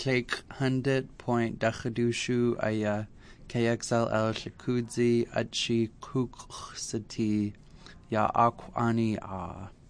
Clake Hundit Point Dachadushu Aya KXLL Shakudzi Achi Kuksati Ya Akwani A.